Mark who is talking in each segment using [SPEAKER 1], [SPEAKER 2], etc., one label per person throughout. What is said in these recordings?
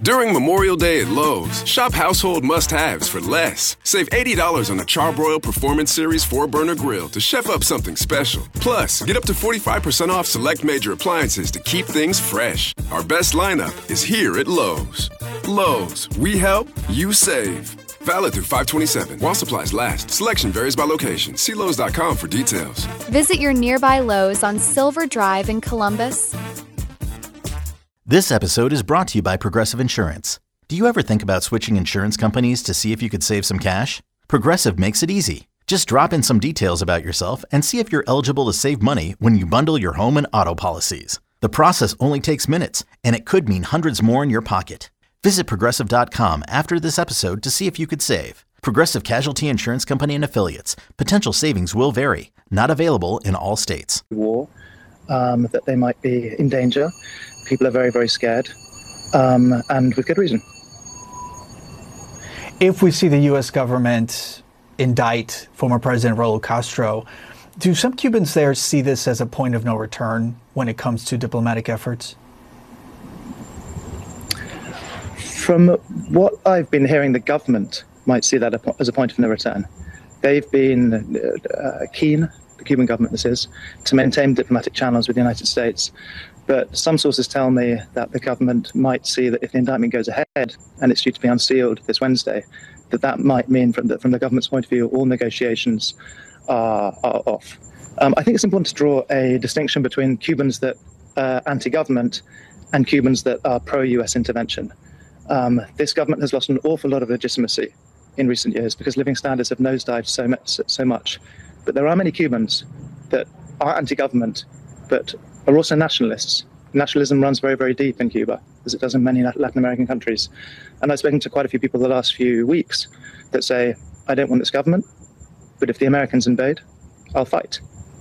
[SPEAKER 1] During Memorial Day at Lowe's, shop household must-haves for less. Save $80 on the Charbroil Performance Series 4-burner grill to chef up something special. Plus, get up to 45% off select major appliances to keep things fresh. Our best lineup is here at Lowe's. Lowe's, we help, you save. Valid through 5/27. While supplies last. Selection varies by location. See Lowes.com for details.
[SPEAKER 2] Visit your nearby Lowe's on Silver Drive in Columbus.
[SPEAKER 3] This episode is brought to you by Progressive Insurance. Do you ever think about switching insurance companies to see if you could save some cash? Progressive makes it easy. Just drop in some details about yourself and see if you're eligible to save money when you bundle your home and auto policies. The process only takes minutes, and it could mean hundreds more in your pocket. Visit Progressive.com after this episode to see if you could save. Progressive Casualty Insurance Company and Affiliates. Potential savings will vary. Not available in all states.
[SPEAKER 4] War, that they might be in danger. People are very, very scared, and with good reason.
[SPEAKER 5] If we see the U.S. government indict former President Raul Castro, do some Cubans there see this as a point of no return when it comes to diplomatic efforts?
[SPEAKER 4] From what I've been hearing, the government might see that as a point of no return. They've been keen, the Cuban government this is, to maintain diplomatic channels with the United States. But some sources tell me that the government might see that if the indictment goes ahead and it's due to be unsealed this Wednesday, that might mean from the government's point of view, all negotiations are off. I think it's important to draw a distinction between Cubans that are anti-government and Cubans that are pro-US intervention. This government has lost an awful lot of legitimacy in recent years because living standards have nosedived so much. But there are many Cubans that are anti-government, but are also nationalists. Nationalism runs very, very deep in Cuba, as it does in many Latin American countries. And I've spoken to quite a few people the last few weeks that say, I don't want this government, but if the Americans invade, I'll fight.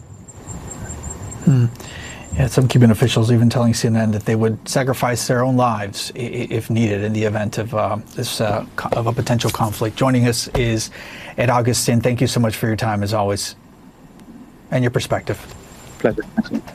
[SPEAKER 5] Yeah, some Cuban officials even telling CNN that they would sacrifice their own lives if needed in the event of of a potential conflict. Joining us is Ed Augustin. Thank you so much for your time, as always, and your perspective.
[SPEAKER 4] Pleasure. Excellent.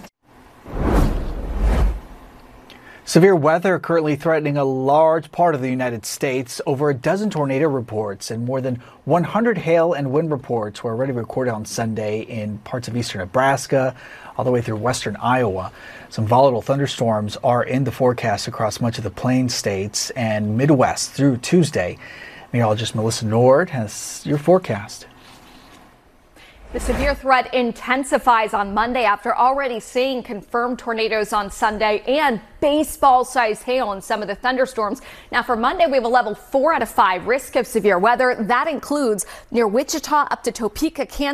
[SPEAKER 5] Severe weather currently threatening a large part of the United States. Over a dozen tornado reports and more than 100 hail and wind reports were already recorded on Sunday in parts of eastern Nebraska, all the way through western Iowa. Some volatile thunderstorms are in the forecast across much of the Plains states and Midwest through Tuesday. Meteorologist Melissa Nord has your forecast.
[SPEAKER 6] The severe threat intensifies on Monday after already seeing confirmed tornadoes on Sunday and baseball-sized hail in some of the thunderstorms. Now for Monday, we have a level 4 out of 5 risk of severe weather. That includes near Wichita up to Topeka, Kansas.